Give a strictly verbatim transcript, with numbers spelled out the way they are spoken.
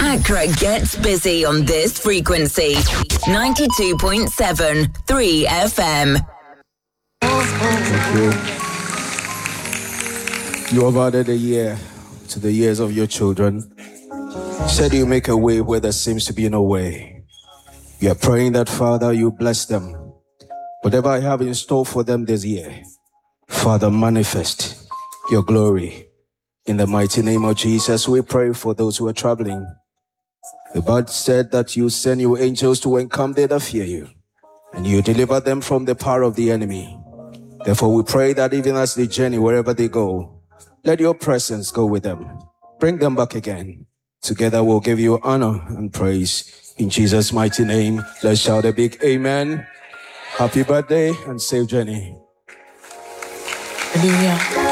Accra gets busy on this frequency. ninety-two point seven, three F M. Thank you. You have added a year to the years of your children. Said you make a way where there seems to be no way. We are praying that, Father, you bless them. Whatever I have in store for them this year, Father, manifest your glory. In the mighty name of Jesus, we pray for those who are traveling. The Bible said that you send your angels to encamp they that fear you, and you deliver them from the power of the enemy. Therefore, we pray that even as they journey wherever they go, let your presence go with them. Bring them back again. Together we'll give you honor and praise. In Jesus' mighty name, let's shout a big amen. Happy birthday and safe journey. Hallelujah.